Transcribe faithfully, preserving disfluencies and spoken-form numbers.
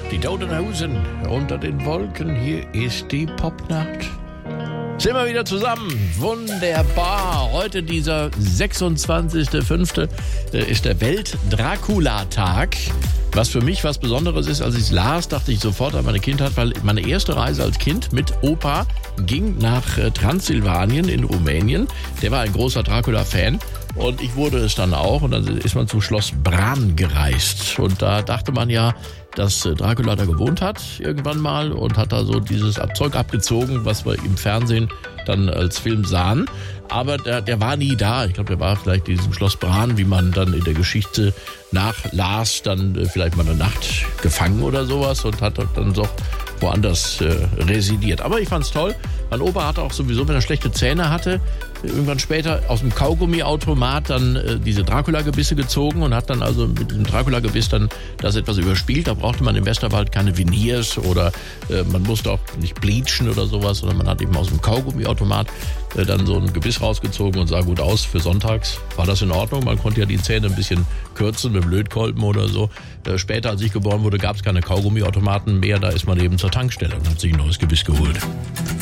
Die Toten Hosen unter den Wolken, hier ist die Popnacht. Sind wir wieder zusammen, wunderbar. Heute dieser sechsundzwanzigster fünfte ist der Welt-Dracula-Tag. Was für mich was Besonderes ist, als ich es las, dachte ich sofort an meine Kindheit, weil meine erste Reise als Kind mit Opa ging nach Transsilvanien in Rumänien. Der war ein großer Dracula-Fan und ich wurde es dann auch. Und dann ist man zu Schloss Bran gereist. Und da dachte man ja, dass Dracula da gewohnt hat irgendwann mal und hat da so dieses Zeug abgezogen, was wir im Fernsehen dann als Film sahen. Aber der, der war nie da. Ich glaube, der war vielleicht in diesem Schloss Bran, wie man dann in der Geschichte nachlas, dann äh, vielleicht mal eine Nacht gefangen oder sowas und hat dann doch woanders äh, residiert. Aber ich fand's toll. Mein Opa hatte auch sowieso, wenn er schlechte Zähne hatte, irgendwann später aus dem Kaugummiautomat dann äh, diese Dracula-Gebisse gezogen und hat dann also mit dem Dracula-Gebiss dann das etwas überspielt. Da brauchte man im Westerwald keine Veneers oder äh, man musste auch nicht bleachen oder sowas, sondern man hat eben aus dem Kaugummiautomat äh, dann so ein Gebiss rausgezogen und sah gut aus für sonntags. War das in Ordnung? Man konnte ja die Zähne ein bisschen kürzen mit dem Lötkolben oder so. Äh, später, als ich geboren wurde, gab es keine Kaugummiautomaten mehr. Da ist man eben zur Tankstelle und hat sich ein neues Gebiss geholt.